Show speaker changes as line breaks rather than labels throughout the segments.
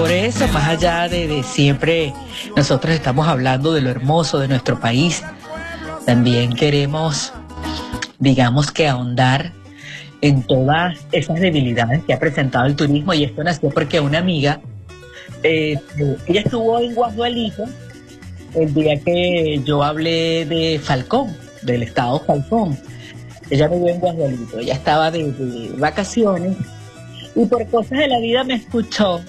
Por eso, más allá de siempre, nosotros estamos hablando de lo hermoso de nuestro país, también queremos, digamos que ahondar en todas esas debilidades que ha presentado el turismo, y esto nació porque una amiga, ella estuvo en Guadualito el día que yo hablé de Falcón, del estado Falcón. Ella vivió en Guadualito, ella estaba de vacaciones y por cosas de la vida me escuchó.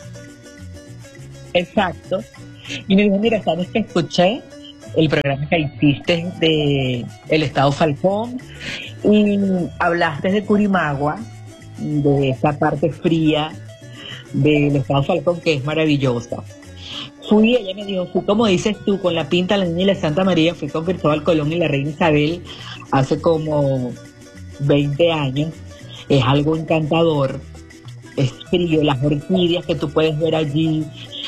Exacto. Y me dijo, mira, ¿sabes que escuché el programa que hiciste de el estado Falcón y hablaste de Curimagua, de esa parte fría del estado Falcón que es maravillosa? Ella me dijo, fui como dices tú, con la Pinta, la Niña y la Santa María, fui con Cristóbal Colón y la Reina Isabel hace como 20 años. Es algo encantador, es frío, las orquídeas que tú puedes ver allí,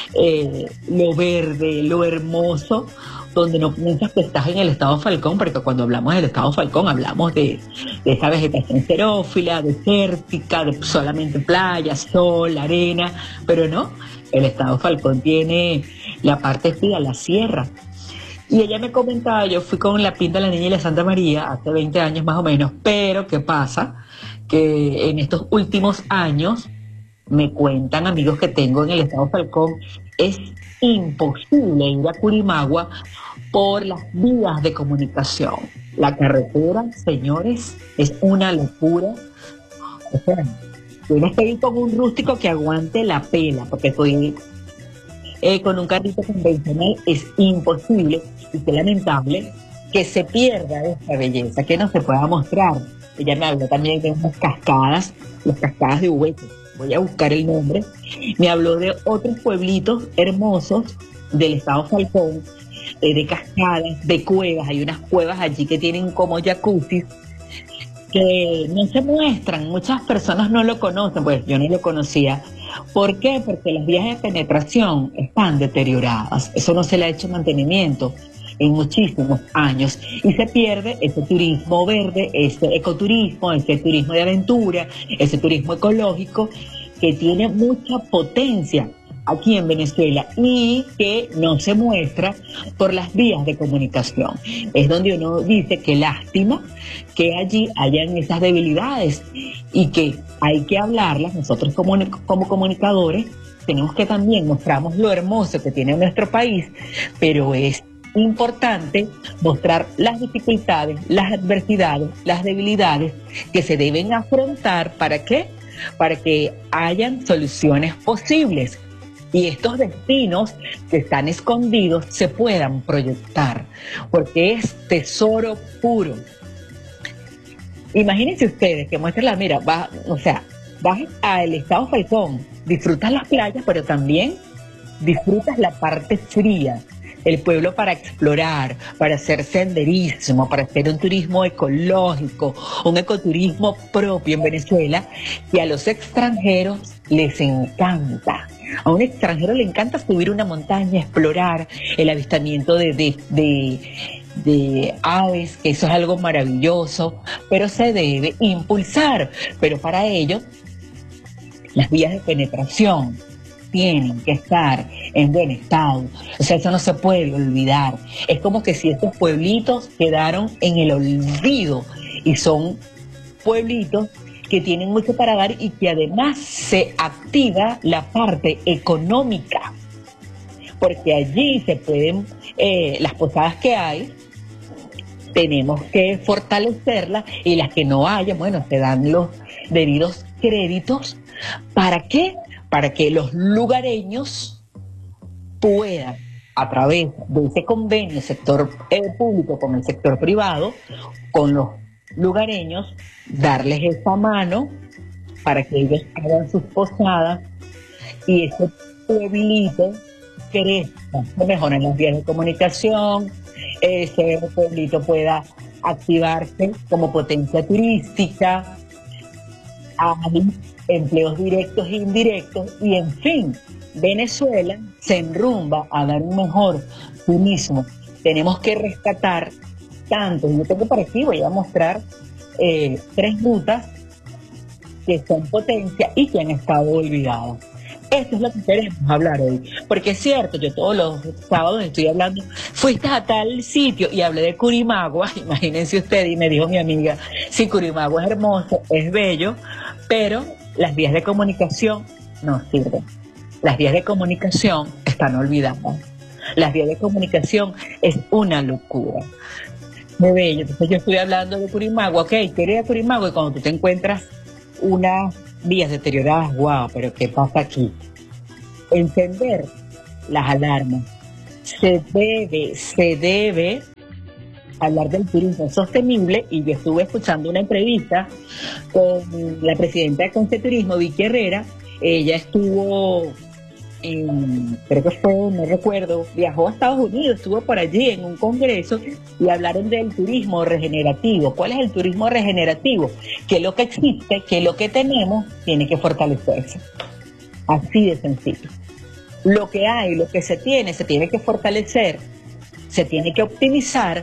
lo verde, lo hermoso, donde no piensas que estás en el estado Falcón, porque cuando hablamos del estado Falcón hablamos de esa vegetación xerófila, desértica, de solamente playa, sol, arena, pero no, el estado Falcón tiene la parte fría, la sierra. Y ella me comentaba, yo fui con la Pinta, la Niña y la Santa María hace 20 años más o menos, pero ¿qué pasa? Que en estos últimos años, me cuentan amigos que tengo en el estado Falcón, es imposible ir a Curimagua por las vías de comunicación. La carretera, señores, es una locura. O sea, tienes que ir con un rústico que aguante la pela, porque estoy con un carrito convencional es imposible, y qué lamentable que se pierda esta belleza, que no se pueda mostrar. Ella me habló también de unas cascadas, las cascadas de Hueco, voy a buscar el nombre. Me habló de otros pueblitos hermosos del estado Falcón, de cascadas, de cuevas. Hay unas cuevas allí que tienen como jacuzzis que no se muestran, muchas personas no lo conocen, pues yo no lo conocía. ¿Por qué? Porque las vías de penetración están deterioradas, eso no se le ha hecho mantenimiento en muchísimos años y se pierde ese turismo verde, ese ecoturismo, ese turismo de aventura, ese turismo ecológico que tiene mucha potencia aquí en Venezuela y que no se muestra por las vías de comunicación. Es donde uno dice que lástima que allí hayan esas debilidades y que hay que hablarlas. Nosotros como comunicadores tenemos que también mostramos lo hermoso que tiene nuestro país, pero es importante mostrar las dificultades, las adversidades, las debilidades que se deben afrontar. ¿Para qué? Para que hayan soluciones posibles y estos destinos que están escondidos se puedan proyectar, porque es tesoro puro. Imagínense ustedes que muestran la mira, vas al estado Falcón, disfrutas las playas, pero también disfrutas la parte fría, el pueblo para explorar, para hacer senderismo, para hacer un turismo ecológico, un ecoturismo propio en Venezuela, que a los extranjeros les encanta. A un extranjero le encanta subir una montaña, explorar el avistamiento de aves, que eso es algo maravilloso, pero se debe impulsar. Pero para ello, las vías de penetración tienen que estar en buen estado. O sea, eso no se puede olvidar. Es como que si estos pueblitos quedaron en el olvido y son pueblitos que tienen mucho para dar y que además se activa la parte económica, porque allí se pueden, las posadas que hay, tenemos que fortalecerlas y las que no haya, bueno, se dan los debidos créditos. ¿Para qué? Para que los lugareños puedan, a través de ese convenio sector público con el sector privado, con los lugareños, darles esa mano para que ellos hagan sus posadas y ese pueblito crezca, se mejoran las vías de comunicación, ese pueblito pueda activarse como potencia turística, hay empleos directos e indirectos y en fin, Venezuela se enrumba a dar un mejor turismo. Tenemos que rescatar tanto, yo tengo por aquí, voy a mostrar 3 rutas que son potencia y que han estado olvidadas. Esto es lo que queremos hablar hoy, porque es cierto, yo todos los sábados estoy hablando, fuiste a tal sitio y hablé de Curimagua, imagínense ustedes, y me dijo mi amiga, sí, Curimagua es hermoso, es bello, pero las vías de comunicación no sirven. Las vías de comunicación están olvidadas. Las vías de comunicación es una locura. Muy bello. Entonces yo estoy hablando de Curimagua, ok, quiero ir a Curimagua y cuando tú te encuentras unas vías deterioradas, wow, pero ¿qué pasa aquí? Encender las alarmas. Se debe hablar del turismo sostenible y yo estuve escuchando una entrevista con la presidenta de Conceturismo, Vicky Herrera. Ella estuvo creo que fue, no recuerdo, viajó a Estados Unidos, estuvo por allí en un congreso y hablaron del turismo regenerativo. ¿Cuál es el turismo regenerativo? Que lo que existe, que lo que tenemos, tiene que fortalecerse. Así de sencillo. Lo que hay, lo que se tiene que fortalecer, se tiene que optimizar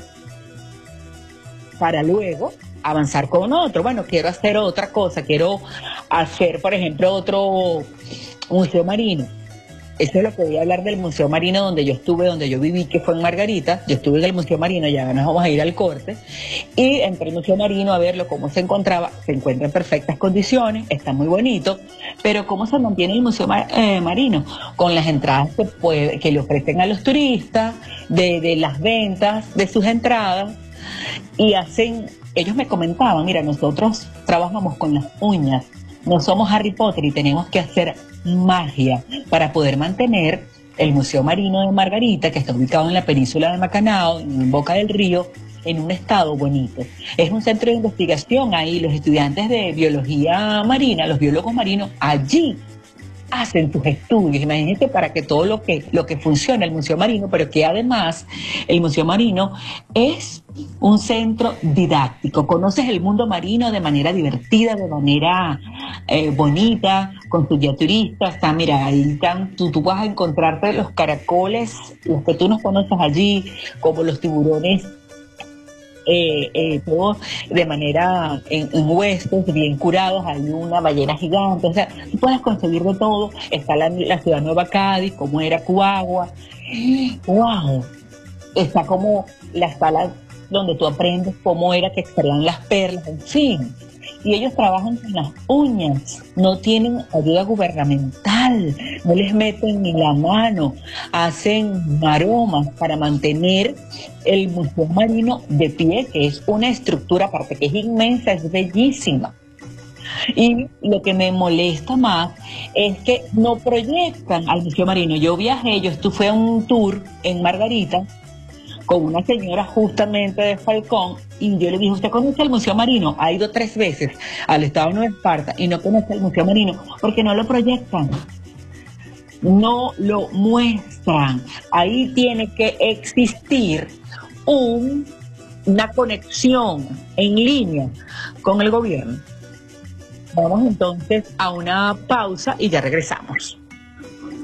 para luego avanzar con otro. Bueno, quiero hacer otra cosa, quiero hacer, por ejemplo, otro museo marino. Eso es lo que voy a hablar del Museo Marino donde yo estuve, donde yo viví, que fue en Margarita. Yo estuve en el Museo Marino, ya nos vamos a ir al corte. Y entré al Museo Marino a verlo, cómo se encontraba. Se encuentra en perfectas condiciones, está muy bonito. Pero cómo se mantiene el Museo Marino, con las entradas que le ofrecen a los turistas, de las ventas de sus entradas. Y ellos me comentaban, mira, nosotros trabajamos con las uñas. No somos Harry Potter y tenemos que hacer magia para poder mantener el Museo Marino de Margarita, que está ubicado en la península de Macanao, en Boca del Río, en un estado bonito. Es un centro de investigación ahí, los estudiantes de biología marina, los biólogos marinos, allí hacen sus estudios. Imagínate, para que todo lo que funciona el Museo Marino, pero que además el Museo Marino es un centro didáctico. Conoces el mundo marino de manera divertida, de manera bonita, con tus guías turistas. Está, mira, ahí tú vas a encontrarte los caracoles, los que tú no conoces allí, como los tiburones, todo de manera en huestos bien curados. Hay una ballena gigante, o sea, tú puedes conseguir de todo. Está la ciudad Nueva Cádiz, como era Cuagua. ¡Wow! Está como la sala donde tú aprendes cómo era que extraían las perlas, en fin. Y ellos trabajan con las uñas, no tienen ayuda gubernamental, no les meten ni la mano, hacen maromas para mantener el Museo Marino de pie, que es una estructura, aparte que es inmensa, es bellísima. Y lo que me molesta más es que no proyectan al Museo Marino. Yo viajé, yo estuve a un tour en Margarita con una señora justamente de Falcón, y yo le dije, ¿usted conoce el Museo Marino? Ha ido 3 veces al estado de Nueva Esparta y no conoce el Museo Marino porque no lo proyectan, no lo muestran. Ahí tiene que existir una conexión en línea con el gobierno. Vamos entonces a una pausa y ya regresamos.